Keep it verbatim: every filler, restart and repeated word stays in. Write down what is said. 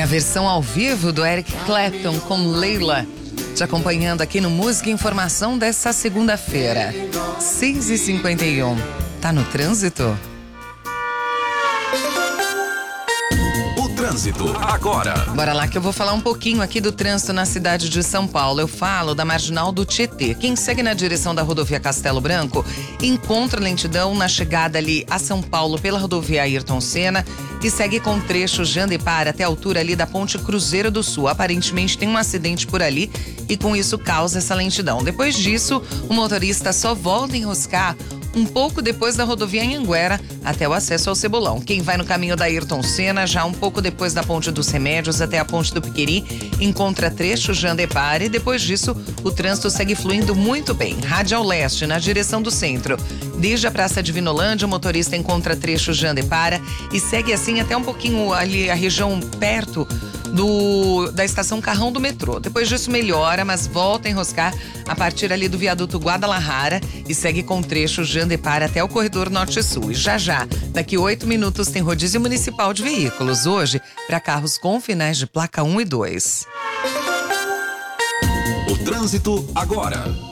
É a versão ao vivo do Eric Clapton com Leila. Te acompanhando aqui no Música e Informação dessa segunda-feira. seis e cinquenta e um. Tá no trânsito? Trânsito agora. Bora lá que eu vou falar um pouquinho aqui do trânsito na cidade de São Paulo. Eu falo da Marginal do Tietê. Quem segue na direção da rodovia Castelo Branco encontra lentidão na chegada ali a São Paulo pela rodovia Ayrton Senna e segue com trecho Jandepar até a altura ali da Ponte Cruzeiro do Sul. Aparentemente tem um acidente por ali e com isso causa essa lentidão. Depois disso, o motorista só volta a enroscar um pouco depois da rodovia Anhanguera até o acesso ao Cebolão. Quem vai no caminho da Ayrton Senna, já um pouco depois da Ponte dos Remédios até a Ponte do Piqueri, encontra trecho Jandepar e depois disso o trânsito segue fluindo muito bem. Radial Leste, na direção do centro. Desde a Praça de Vinolândia, o motorista encontra trecho Jandepar e segue assim até um pouquinho ali a região perto do, da estação Carrão do metrô. Depois disso melhora, mas volta a enroscar a partir ali do viaduto Guadalajara e segue com trecho Jandepar até o corredor Norte-Sul. E já já, daqui oito minutos tem rodízio municipal de veículos. Hoje, para carros com finais de placa um e dois. O trânsito agora.